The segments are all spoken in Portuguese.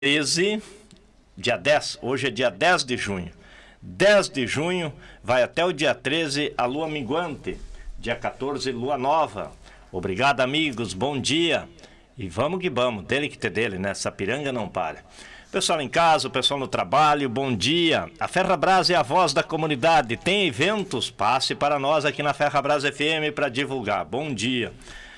13, dia 10, hoje é dia 10 de junho. 10 de junho vai até o dia 13 a lua minguante, dia 14 lua nova. Obrigado, amigos, bom dia. E vamos que vamos, dele que ter dele, né? Sapiranga não para. Pessoal em casa, o pessoal no trabalho, bom dia. A Ferrabras é a voz da comunidade. Tem eventos? Passe para nós aqui na Ferrabras FM para divulgar. Bom dia.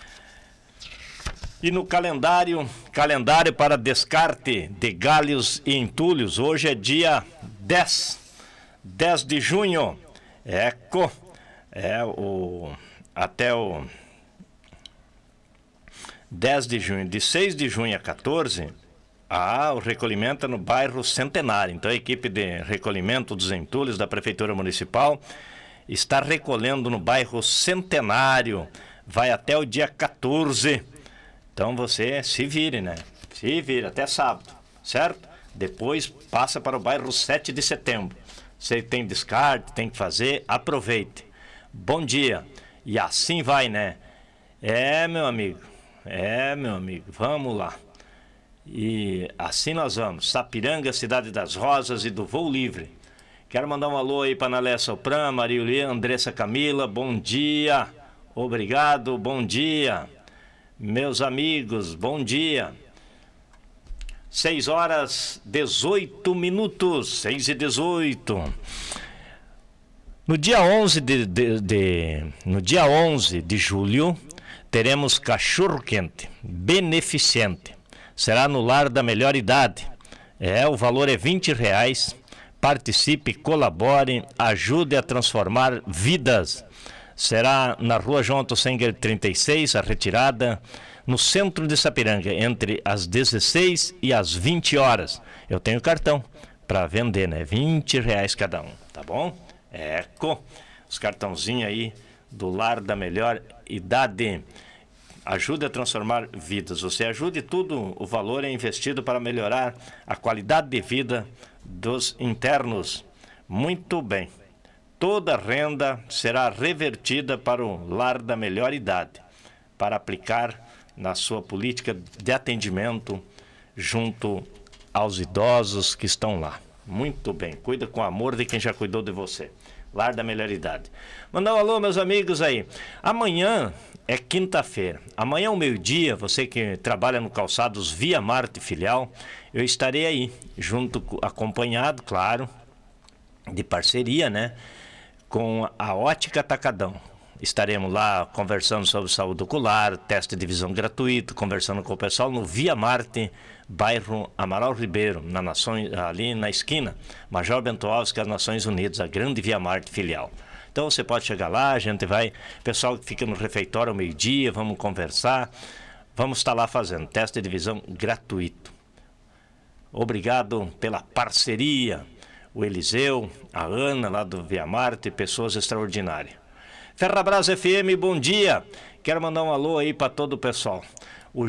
E no calendário para descarte de galhos e entulhos, hoje é dia 10 de junho. Até o 10 de junho, de 6 de junho a 14, o recolhimento é no bairro Centenário. Então a equipe de recolhimento dos entulhos da Prefeitura Municipal está recolhendo no bairro Centenário, vai até o dia 14. Então você se vire, né? Se vire até sábado, certo? Depois passa para o bairro 7 de setembro. Você tem descarte, tem que fazer, aproveite. Bom dia. E assim vai, né? Meu amigo, vamos lá. E assim nós vamos. Sapiranga, Cidade das Rosas e do Voo Livre. Quero mandar um alô aí para Nalé Sopran, Maria Uliana, Andressa Camila, bom dia. Obrigado, bom dia. Meus amigos, bom dia. 6 horas 18 minutos, 6 e 18. No dia 11 de julho, teremos cachorro quente, beneficente. Será no Lar da Melhor Idade. O valor é R$20. Participe, colabore, ajude a transformar vidas. Será na Rua João Tossenger 36, a retirada, no centro de Sapiranga, entre as 16 e as 20 horas. Eu tenho cartão para vender, né? R$20 cada um, tá bom? Os cartãozinhos aí do Lar da Melhor Idade. Ajude a transformar vidas. Você ajude tudo, o valor é investido para melhorar a qualidade de vida dos internos. Muito bem. Toda a renda será revertida para o Lar da Melhor Idade, para aplicar na sua política de atendimento junto aos idosos que estão lá. Muito bem, cuida com amor de quem já cuidou de você. Lar da Melhor Idade. Mandar um alô, meus amigos aí. Amanhã é quinta-feira. Amanhã ao meio-dia, você que trabalha no Calçados Via Marte Filial, eu estarei aí, acompanhado, claro, de parceria, né? Com a Ótica Atacadão. Estaremos lá conversando sobre saúde ocular, teste de visão gratuito, conversando com o pessoal no Via Marte, bairro Amaral Ribeiro, ali na esquina, Major Bento Alves, que é as Nações Unidas, a grande Via Marte filial. Então você pode chegar lá, a gente vai, pessoal que fica no refeitório ao meio-dia, vamos conversar, vamos estar lá fazendo teste de visão gratuito. Obrigado pela parceria. O Eliseu, a Ana lá do Via Marte, pessoas extraordinárias. Ferrabras FM, bom dia. Quero mandar um alô aí para todo o pessoal. O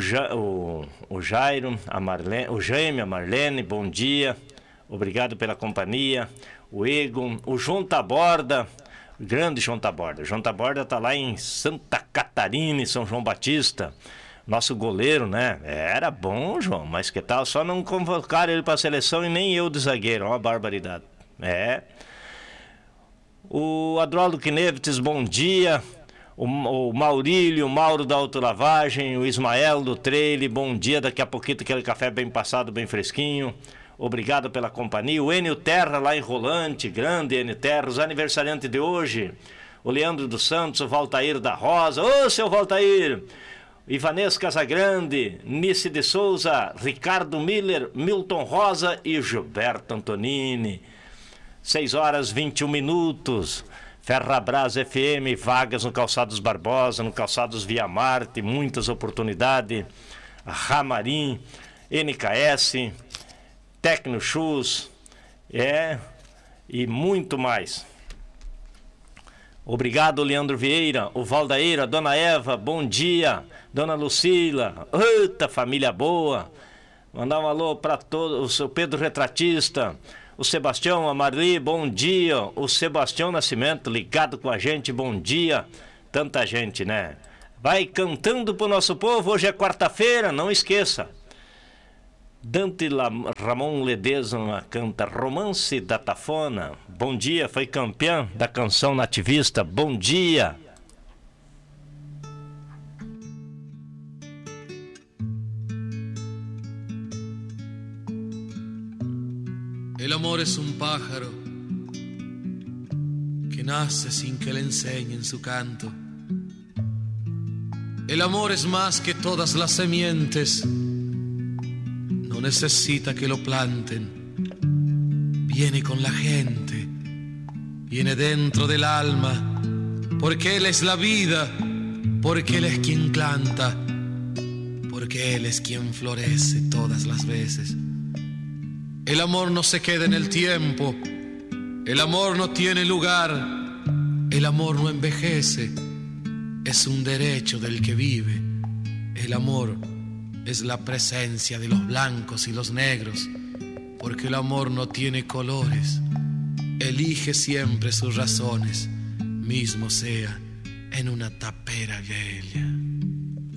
Jairo, a Marlene, o Jaime, a Marlene, bom dia. Obrigado pela companhia. O Egon, o João Taborda, o grande João Taborda. O João Taborda está lá em Santa Catarina, em São João Batista. Nosso goleiro, né? Era bom, João, mas que tal? Só não convocaram ele para a seleção e nem eu de zagueiro. Uma barbaridade. O Adroaldo Knevites, bom dia. O Maurílio, o Mauro da Autolavagem, o Ismael do Trailer, bom dia. Daqui a pouquinho aquele café bem passado, bem fresquinho. Obrigado pela companhia. O Enio Terra lá em Rolante, grande Enio Terra. Os aniversariantes de hoje, o Leandro dos Santos, o Valtair da Rosa. Ô, seu Valtair! Ivanês Casagrande, Nice de Souza, Ricardo Miller, Milton Rosa e Gilberto Antonini. 6 horas 21 minutos. Ferrabras FM, vagas no Calçados Barbosa, no Calçados Via Marte, muitas oportunidades. Ramarim, NKS, Tecno Shoes, e muito mais. Obrigado, Leandro Vieira, o Valdaíra, Dona Eva, bom dia. Dona Lucila, eita, família boa. Mandar um alô para todos, o seu Pedro Retratista, o Sebastião, a Marli, bom dia. O Sebastião Nascimento, ligado com a gente, bom dia. Tanta gente, né? Vai cantando pro nosso povo, hoje é quarta-feira, não esqueça. Ramon Ledesma canta Romance da Tafona. Bom dia, foi campeã da canção nativista. Bom dia. El amor es un pájaro que nace sin que le enseñen su canto. El amor es más que todas las sementes, no necesita que lo planten. Viene con la gente, viene dentro del alma, porque Él es la vida, porque Él es quien canta, porque Él es quien florece todas las veces. El amor no se queda en el tiempo, el amor no tiene lugar, el amor no envejece, es un derecho del que vive. El amor es la presencia de los blancos y los negros, porque el amor no tiene colores, elige siempre sus razones, mismo sea en una tapera vieja.